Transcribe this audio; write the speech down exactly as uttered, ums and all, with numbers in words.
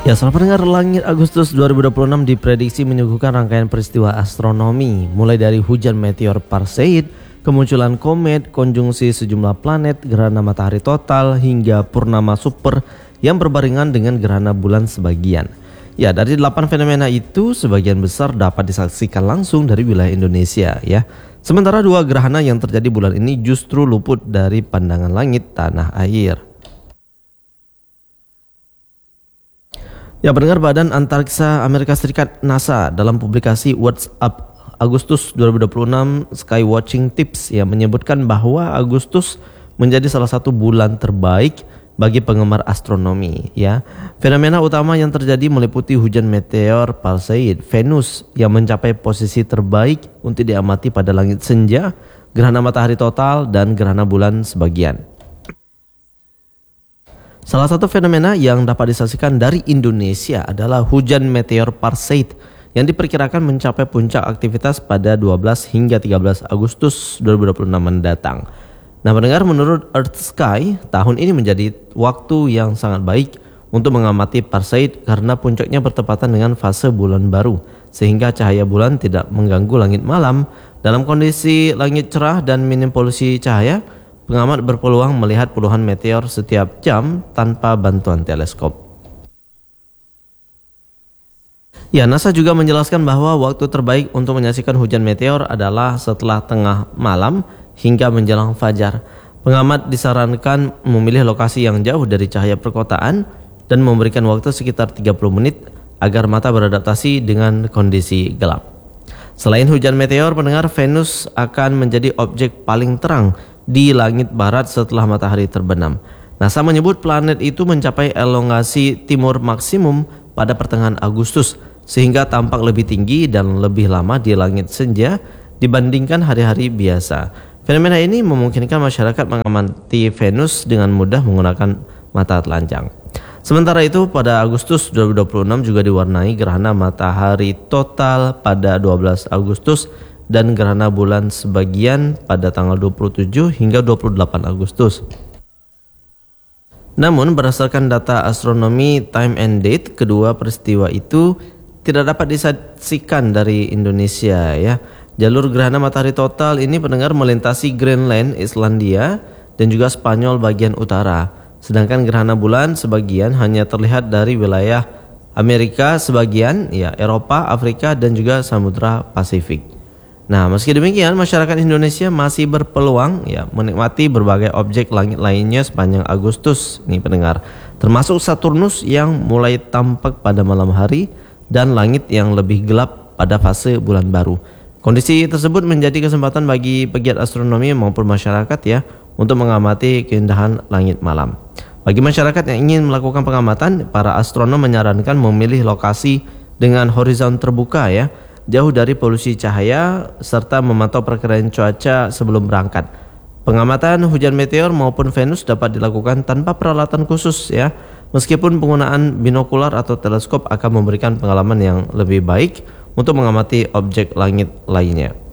Ya, selamat pendengar, langit Agustus dua ribu dua puluh enam diprediksi menyuguhkan rangkaian peristiwa astronomi, mulai dari hujan meteor Perseid, kemunculan komet, konjungsi sejumlah planet, gerhana matahari total, hingga purnama super yang berbarengan dengan gerhana bulan sebagian. Ya, dari delapan fenomena itu, sebagian besar dapat disaksikan langsung dari wilayah Indonesia ya. Sementara dua gerhana yang terjadi bulan ini justru luput dari pandangan langit tanah air. Ya, pendengar, Badan Antariksa Amerika Serikat NASA dalam publikasi WhatsApp Agustus dua ribu dua puluh enam Skywatching Tips yang menyebutkan bahwa Agustus menjadi salah satu bulan terbaik bagi penggemar astronomi ya. Fenomena utama yang terjadi meliputi hujan meteor Perseid, Venus yang mencapai posisi terbaik untuk diamati pada langit senja, gerhana matahari total, dan gerhana bulan sebagian. Salah satu fenomena yang dapat disaksikan dari Indonesia adalah hujan meteor Perseid yang diperkirakan mencapai puncak aktivitas pada dua belas hingga tiga belas Agustus dua ribu dua puluh enam mendatang. Nah, mendengar, menurut Earth Sky, tahun ini menjadi waktu yang sangat baik untuk mengamati Perseid karena puncaknya bertepatan dengan fase bulan baru, sehingga cahaya bulan tidak mengganggu langit malam. Dalam kondisi langit cerah dan minim polusi cahaya, pengamat berpeluang melihat puluhan meteor setiap jam tanpa bantuan teleskop. Ya, NASA juga menjelaskan bahwa waktu terbaik untuk menyaksikan hujan meteor adalah setelah tengah malam hingga menjelang fajar. Pengamat disarankan memilih lokasi yang jauh dari cahaya perkotaan dan memberikan waktu sekitar tiga puluh menit agar mata beradaptasi dengan kondisi gelap. Selain hujan meteor, pendengar, Venus akan menjadi objek paling terang di langit barat setelah matahari terbenam. NASA menyebut planet itu mencapai elongasi timur maksimum pada pertengahan Agustus, sehingga tampak lebih tinggi dan lebih lama di langit senja dibandingkan hari-hari biasa. Fenomena ini memungkinkan masyarakat mengamati Venus dengan mudah menggunakan mata telanjang. Sementara itu, pada Agustus dua ribu dua puluh enam juga diwarnai gerhana matahari total pada dua belas Agustus dan gerhana bulan sebagian pada tanggal dua puluh tujuh hingga dua puluh delapan Agustus. Namun, berdasarkan data astronomi time and date, kedua peristiwa itu tidak dapat disaksikan dari Indonesia ya. Jalur gerhana matahari total ini, pendengar, melintasi Greenland, Islandia, dan juga Spanyol bagian utara. Sedangkan gerhana bulan sebagian hanya terlihat dari wilayah Amerika sebagian, ya, Eropa, Afrika, dan juga Samudra Pasifik. Nah, meski demikian, masyarakat Indonesia masih berpeluang ya menikmati berbagai objek langit lainnya sepanjang Agustus nih, pendengar, termasuk Saturnus yang mulai tampak pada malam hari dan langit yang lebih gelap pada fase bulan baru. Kondisi tersebut menjadi kesempatan bagi pegiat astronomi maupun masyarakat ya untuk mengamati keindahan langit malam. Bagi masyarakat yang ingin melakukan pengamatan, para astronom menyarankan memilih lokasi dengan horizon terbuka ya, jauh dari polusi cahaya, serta memantau perkiraan cuaca sebelum berangkat. Pengamatan hujan meteor maupun Venus dapat dilakukan tanpa peralatan khusus ya, meskipun penggunaan binokular atau teleskop akan memberikan pengalaman yang lebih baik untuk mengamati objek langit lainnya.